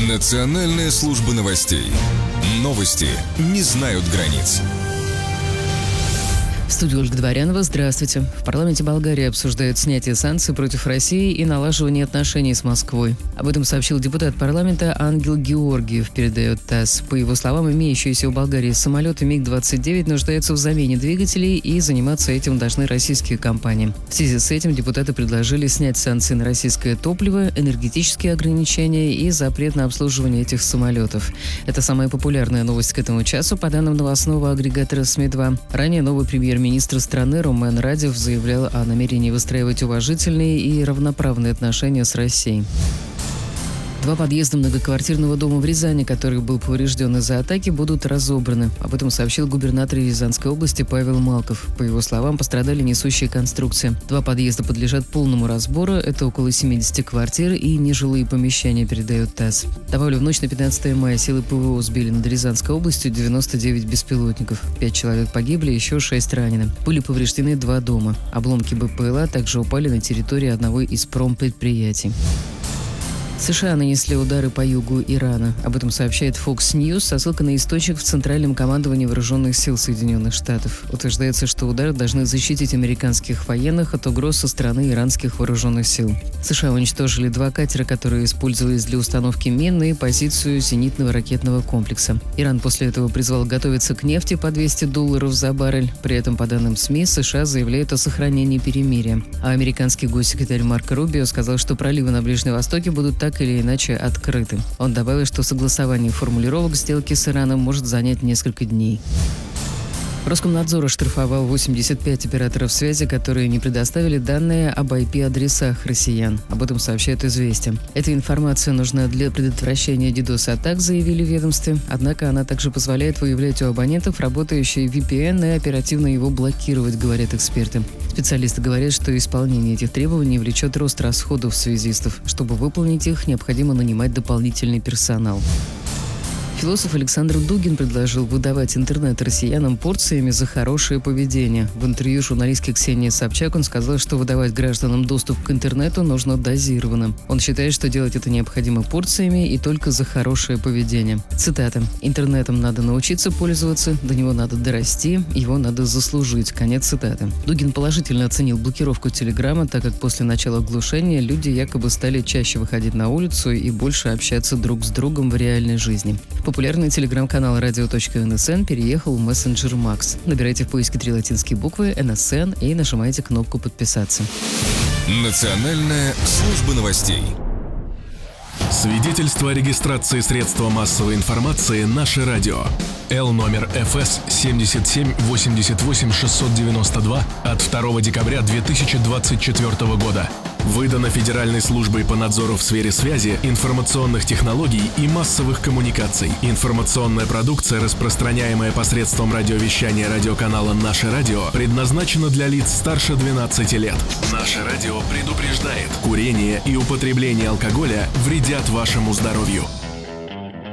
Национальная служба новостей. Новости не знают границ. В студии Ольга Дворянова. Здравствуйте. В парламенте Болгарии обсуждают снятие санкций против России и налаживание отношений с Москвой. Об этом сообщил депутат парламента Ангел Георгиев, передает ТАСС. По его словам, имеющиеся у Болгарии самолеты МиГ-29 нуждаются в замене двигателей, и заниматься этим должны российские компании. В связи с этим депутаты предложили снять санкции на российское топливо, энергетические ограничения и запрет на обслуживание этих самолетов. Это самая популярная новость к этому часу, по данным новостного агрегатора СМИ-2. Ранее новый премьер-министр страны Румен Радев заявлял о намерении выстраивать уважительные и равноправные отношения с Россией. Два подъезда многоквартирного дома в Рязани, который был поврежден из-за атаки, будут разобраны. Об этом сообщил губернатор Рязанской области Павел Малков. По его словам, пострадали несущие конструкции. Два подъезда подлежат полному разбору. Это около 70 квартир и нежилые помещения, передает ТАСС. Добавлю, в ночь на 15 мая силы ПВО сбили над Рязанской областью 99 беспилотников. 5 человек погибли, еще 6 ранены. Были повреждены 2 дома. Обломки БПЛА также упали на территории одного из промпредприятий. США нанесли удары по югу Ирана. Об этом сообщает Fox News со ссылкой на источник в Центральном командовании Вооруженных сил Соединенных Штатов. Утверждается, что удары должны защитить американских военных от угроз со стороны иранских вооруженных сил. США уничтожили 2 катера, которые использовались для установки мин, и позицию зенитного ракетного комплекса. Иран после этого призвал готовиться к нефти по $200 за баррель. При этом, по данным СМИ, США заявляют о сохранении перемирия. А американский госсекретарь Марко Рубио сказал, что проливы на Ближнем Востоке будут так или иначе открыты. Он добавил, что согласование формулировок сделки с Ираном может занять несколько дней. Роскомнадзор оштрафовал 85 операторов связи, которые не предоставили данные об IP-адресах россиян. Об этом сообщает «Известия». Эта информация нужна для предотвращения DDoS-атак, заявили в ведомстве. Однако она также позволяет выявлять у абонентов работающий VPN и оперативно его блокировать, говорят эксперты. Специалисты говорят, что исполнение этих требований влечет рост расходов связистов. Чтобы выполнить их, необходимо нанимать дополнительный персонал. Философ Александр Дугин предложил выдавать интернет россиянам порциями за хорошее поведение. В интервью журналистке Ксении Собчак он сказал, что выдавать гражданам доступ к интернету нужно дозированно. Он считает, что делать это необходимо порциями и только за хорошее поведение. Цитата. «Интернетом надо научиться пользоваться, до него надо дорасти, его надо заслужить». Конец цитаты. Дугин положительно оценил блокировку Телеграма, так как после начала глушения люди якобы стали чаще выходить на улицу и больше общаться друг с другом в реальной жизни. Популярный телеграм-канал radio.nsn переехал в мессенджер Макс. Набирайте в поиске 3 латинские буквы NSN и нажимайте кнопку «Подписаться». Национальная служба новостей. Свидетельство о регистрации средства массовой информации «Наше радио». Л номер ФС 7788 692 от 2 декабря 2024 года. Выдано Федеральной службой по надзору в сфере связи, информационных технологий и массовых коммуникаций. Информационная продукция, распространяемая посредством радиовещания радиоканала «Наше радио», предназначена для лиц старше 12 лет. «Наше радио» предупреждает: курение и употребление алкоголя вредят вашему здоровью.